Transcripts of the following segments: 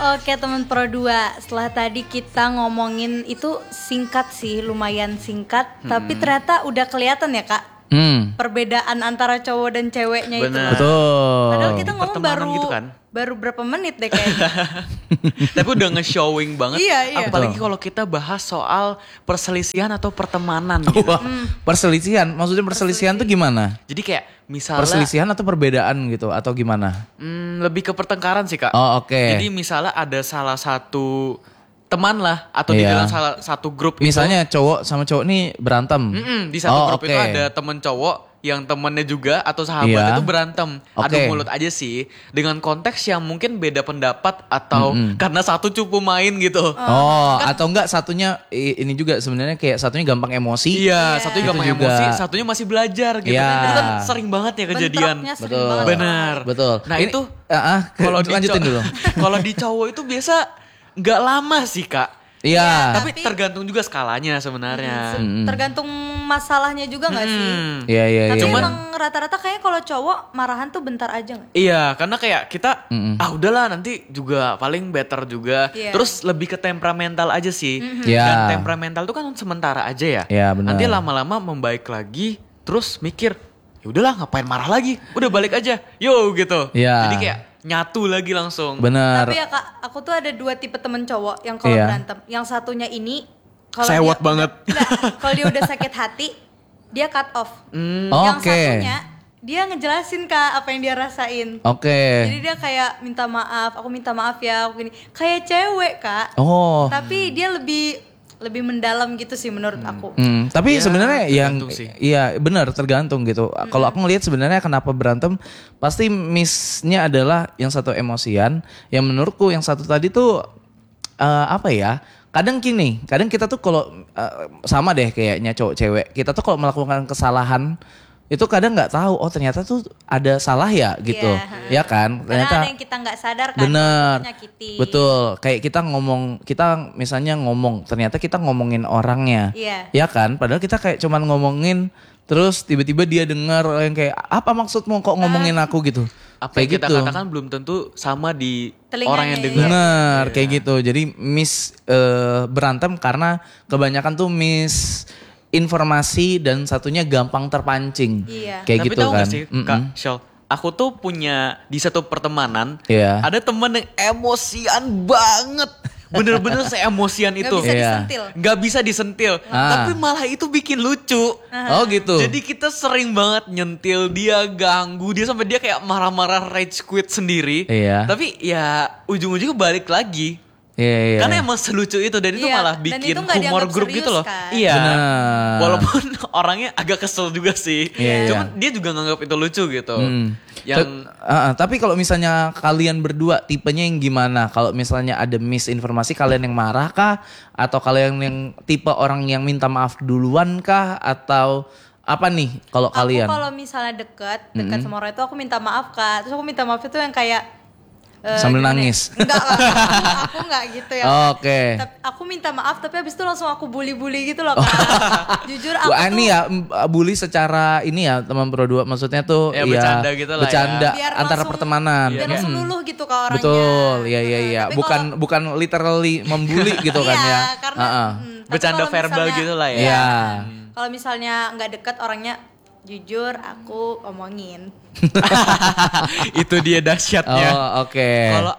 Oke teman Pro 2, setelah tadi kita ngomongin itu singkat sih, lumayan singkat, tapi ternyata udah kelihatan ya Kak, perbedaan antara cowok dan ceweknya. Bener. itu. Betul. Padahal kita ngomong Pertemanan gitu kan. baru berapa menit deh kayaknya. Tapi udah nge-showing banget. Iya. Apalagi kalau kita bahas soal perselisihan atau pertemanan gitu. Wah, perselisihan, maksudnya perselisihan tuh gimana? Jadi kayak misalnya Perselisihan atau perbedaan gitu atau gimana? lebih ke pertengkaran sih Kak. Oh, oke. Jadi misalnya ada salah satu teman lah atau di Iya. dalam salah satu grup Misalnya cowok sama cowok nih berantem. di satu grup oke. itu ada temen cowok yang temennya juga atau sahabat Iya. itu berantem. Adu Oke. mulut aja sih. Dengan konteks yang mungkin beda pendapat atau karena satu cupu main gitu. Oh, atau enggak satunya ini juga sebenarnya kayak satunya gampang emosi. Iya, satunya Itu gampang juga. emosi, satunya masih belajar gitu. Iya. Itu kan sering banget ya kejadian. Bentroknya sering Betul. banget. Benar. Betul. Nah Ini, itu kalau lanjutin dulu. Kalau di cowok itu biasa nggak lama sih Kak. Iya. Tapi tergantung juga skalanya sebenarnya. Tergantung masalahnya juga nggak sih? Iya. Tapi Cuman- emang rata-rata kayaknya kalau cowok marahan tuh bentar aja nggak? Iya, karena kayak kita udahlah nanti juga paling better juga. Iya. Terus lebih ke temperamental aja sih. Iya. Dan temperamental itu kan sementara aja ya. Iya, benar. Nanti lama-lama membaik lagi, terus mikir, ya udahlah ngapain marah lagi? Udah balik aja. Yo gitu. Iya. Jadi kayak nyatu lagi langsung. Benar. Tapi ya Kak, aku tuh ada 2 tipe temen cowok yang kalau Iya. berantem. Yang satunya ini kalau Sewot dia- banget. Enggak, kalau dia udah sakit hati, dia cut off. Oh, Yang oke. satunya dia ngejelasin Kak apa yang dia rasain. Oke. Jadi dia kayak minta maaf, aku minta maaf ya, aku gini. Kayak cewek Kak. Oh. Tapi dia lebih mendalam gitu sih menurut aku. Tapi Ya, sebenarnya yang tergantung sih. iya benar tergantung gitu. Kalau aku ngelihat sebenarnya kenapa berantem pasti miss-nya adalah yang satu emosian, yang menurutku yang satu tadi tuh apa ya? Kadang kita tuh kalau sama deh kayaknya cowok cewek. Kita tuh kalau melakukan kesalahan itu kadang nggak tahu oh ternyata tuh ada salah ya gitu. Iya, Ya kan? Karena Ternyata ada yang kita nggak sadar kan. bener, itu nyakitin. betul. Kayak kita misalnya ngomong, ternyata kita ngomongin orangnya, Iya. ya kan? Padahal kita kayak cuman ngomongin, terus tiba-tiba dia dengar yang kayak apa maksudmu kok ngomongin aku gitu? Apa yang Kayak kita katakan belum tentu sama di Telinganya, orang yang iya. dengar. Bener, kayak gitu. Jadi berantem karena kebanyakan tuh informasi dan satunya gampang terpancing. Iya. Kayak Tapi gitu tahu kan. gak sih Kak Shell, aku tuh punya di satu pertemanan Iya. ada temen yang emosian banget. Bener-bener seemosian itu. Nggak bisa Iya. disentil. Gak bisa disentil. Tapi malah itu bikin lucu. Oh gitu. Jadi kita sering banget nyentil dia, ganggu dia sampai dia kayak marah-marah rage quit sendiri. Iya. Tapi ya ujung-ujungnya balik lagi. Iya. Karena emang selucu itu dan itu Iya, malah dan bikin itu nggak humor dianggap grup serius, gitu loh. kan? Iya. Benar. Walaupun orangnya agak kesel juga sih. Iya, Cuman dia juga nganggap itu lucu gitu. Yang Tapi kalau misalnya kalian berdua tipenya yang gimana? Kalau misalnya ada misinformasi kalian yang marah kah? Atau kalian yang tipe orang yang minta maaf duluan kah? Atau apa nih kalau kalian? Aku kalau misalnya dekat sama orang itu aku minta maaf Kak. Terus aku minta maaf itu yang kayak Sambil gimana ya? nangis. Enggak lah, aku enggak gitu ya. Oke. Tapi aku minta maaf tapi habis itu langsung aku bully-bully gitu loh Kak. Jujur aku Wah, ini tuh ya bully secara ini ya teman Pro 2 maksudnya tuh Ya, bercanda gitu lah ya. bercanda Biar antara langsung- pertemanan. biar langsung luluh gitu ke orangnya. Betul, iya. Tapi Bukan literally membuli gitu kan ya. Iya, karena tapi bercanda kalau verbal misalnya- gitu lah ya. Iya. Kalau misalnya nggak dekat orangnya, jujur aku omongin. itu dia dahsyatnya. Oh, oke. Kalau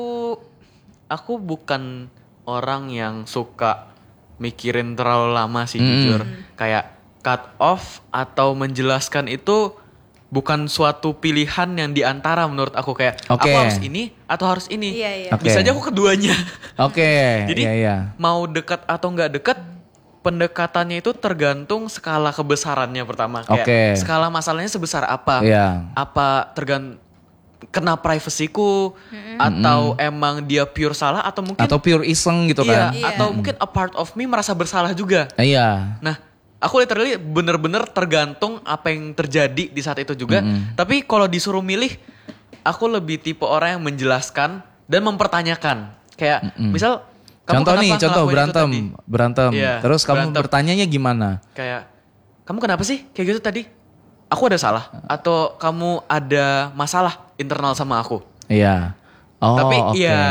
aku bukan orang yang suka mikirin terlalu lama sih jujur. Kayak cut off atau menjelaskan itu bukan suatu pilihan yang diantara menurut aku kayak Oke. aku harus ini atau harus ini. Iya, iya. Oke. Bisa aja aku keduanya. Oke. Jadi iya. mau dekat atau nggak dekat, pendekatannya itu tergantung skala kebesarannya pertama. Kayak Oke. skala masalahnya sebesar apa? Iya. Apa kena privasiku atau emang dia pure salah atau mungkin Atau pure iseng gitu iya, kan. Iya. atau mungkin a part of me merasa bersalah juga. Iya. Nah, aku literally bener-bener tergantung apa yang terjadi di saat itu juga. Tapi kalau disuruh milih, aku lebih tipe orang yang menjelaskan dan mempertanyakan. Kayak misal kamu Contoh kenapa nih, contoh ngelakuin itu tadi? berantem. Iya, Terus kamu berantem. bertanyanya gimana? Kayak kamu kenapa sih kayak gitu tadi? Aku ada salah atau kamu ada masalah internal sama aku? Iya. Oh, Tapi oke. ya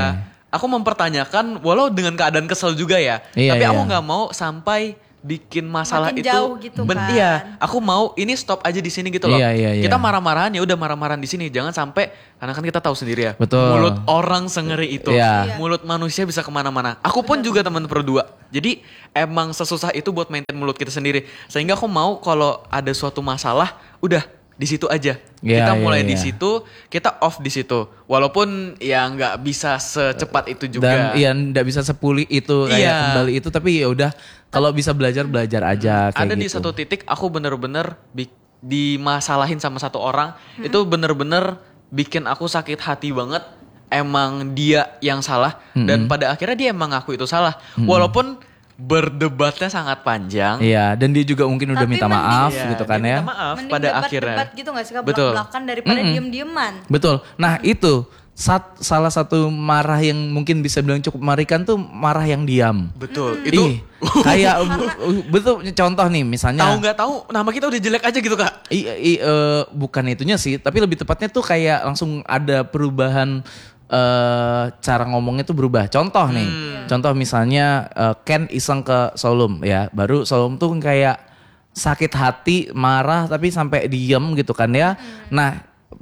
aku mempertanyakan walau dengan keadaan kesel juga ya. Iya, tapi iya. aku nggak mau sampai bikin masalah Makin itu jauh gitu kan. Iya, aku mau ini stop aja di sini gitu loh. Iya, iya, iya. Kita marah-marahan ya udah marah-marahan di sini, jangan sampai karena kan kita tahu sendiri ya. Betul. Mulut orang sengeri itu. Iya. Mulut manusia bisa kemana-mana. Aku pun juga teman berdua. Jadi emang sesusah itu buat maintain mulut kita sendiri. Sehingga aku mau kalau ada suatu masalah, udah di situ aja. Iya, Kita iya, mulai di iya. situ, kita off di situ. Walaupun ya nggak bisa secepat itu juga. Dan iya nggak bisa sepulih itu kayak Iya. kembali itu, tapi ya udah kalau bisa belajar aja kayak Ada gitu. di satu titik aku bener-bener dimasalahin sama satu orang, itu bener-bener bikin aku sakit hati banget. Emang dia yang salah dan pada akhirnya dia emang ngaku itu salah. Walaupun berdebatnya sangat panjang. Iya, dan dia juga mungkin udah Tapi minta maaf Iya, gitu kan dia ya. minta maaf Mending pada debat, akhirnya. debat gitu gak sih Kak, Betul. belak-belakan daripada diem-dieman. Betul. Nah itu salah satu marah yang mungkin bisa bilang cukup mengerikan tuh marah yang diam. Betul. Itu Ih, kayak betul contoh nih misalnya. tahu nggak tahu nama kita udah jelek aja gitu Kak. Bukan itunya sih, tapi lebih tepatnya tuh kayak langsung ada perubahan cara ngomongnya tuh berubah. Contoh nih, contoh misalnya Ken iseng ke Solum ya, baru Solum tuh kayak sakit hati, marah tapi sampai diem gitu kan ya. Nah,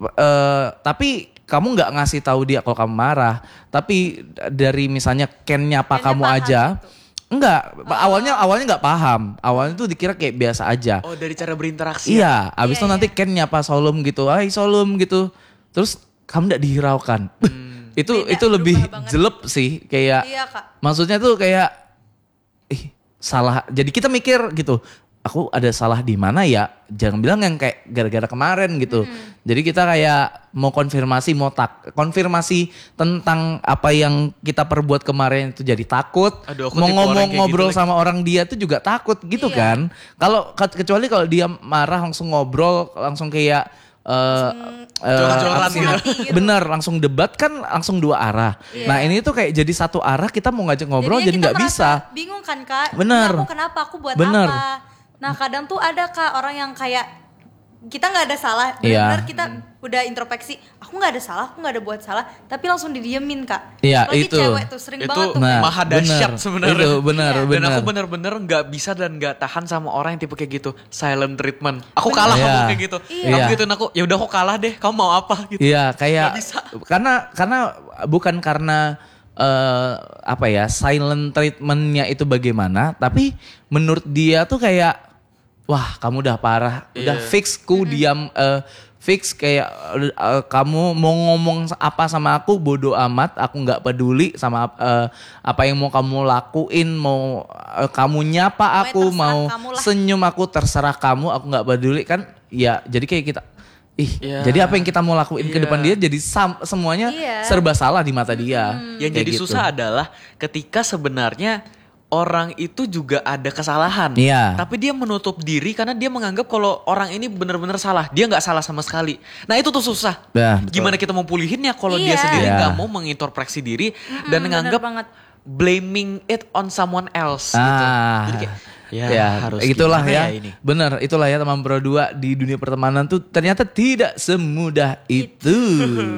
tapi kamu nggak ngasih tahu dia kalau kamu marah, tapi dari misalnya Ken nyapa Ken-nya kamu paham aja. gitu. Enggak, awalnya nggak paham. Awalnya tuh dikira kayak biasa aja. Oh dari cara berinteraksi. Ya? Iya, abis itu Iya, nanti Ken nyapa Solum gitu, hai Solum gitu. Terus kamu nggak dihiraukan. itu Beda, lebih berubah banget. jelek sih, kayak Iya Kak. maksudnya tuh kayak salah. Jadi kita mikir gitu, aku ada salah di mana ya? Jangan bilang yang kayak gara-gara kemarin gitu. Jadi kita kayak mau konfirmasi, konfirmasi tentang apa yang kita perbuat kemarin itu jadi takut. Aduh, aku Mau tipe orang ngomong kayak ngobrol gitu sama orang dia tuh juga takut gitu Iya. kan. Kalau kecuali kalau dia marah langsung ngobrol, langsung kayak Jor-joran apa sih? gitu. Bener, langsung debat kan langsung dua arah. Iya. Nah ini tuh kayak jadi satu arah, kita mau ngajak ngobrol jadi Jadinya kita nggak bisa. merasa bingung kan Kak. Bener. Ini aku kenapa, aku buat Bener. apa. Nah kadang tuh ada Kak orang yang kayak kita nggak ada salah, Iya. benar-benar kita udah introspeksi, aku nggak ada salah, aku nggak ada buat salah, tapi langsung didiemin Kak. Iya, Apalagi itu. cewek tuh sering Itu banget tuh. Nah, maha dahsyat bener. sebenarnya. Itu benar, Iya. Dan benar. aku bener-bener nggak bisa dan nggak tahan sama orang yang tipe kayak gitu, silent treatment. Aku kalah Iya. kamu kayak gitu. Iya. Kamu Iya. gituin aku, ya udah aku kalah deh. Kamu mau apa gitu? Iya kayak Nggak bisa. karena bukan karena apa ya silent treatmentnya itu bagaimana, tapi menurut dia tuh kayak wah kamu udah parah, udah Iya. fix ku diam fix kayak kamu mau ngomong apa sama aku bodo amat, aku nggak peduli sama apa yang mau kamu lakuin, mau kamu nyapa aku, Pokoknya mau terserah kamu lah. senyum aku terserah kamu, aku nggak peduli kan ya. Jadi kayak kita Iya. jadi apa yang kita mau lakuin ke Iya. depan dia jadi semuanya Iya. serba salah di mata dia. Yang Kayak jadi gitu. susah adalah ketika sebenarnya orang itu juga ada kesalahan. Iya. Tapi dia menutup diri karena dia menganggap kalau orang ini benar-benar salah. Dia nggak salah sama sekali. Nah itu tuh susah. Nah, betul. Gimana kita mau pulihinnya kalau dia Iya. sendiri Iya. nggak mau mengintrospeksi diri dan bener menganggap banget. blaming it on someone else. Gitu. Ah, Jadi kayak, ya, harus itulah gimana ya. ini? Bener, itulah ya teman Pro 2 di dunia pertemanan tuh ternyata tidak semudah itu.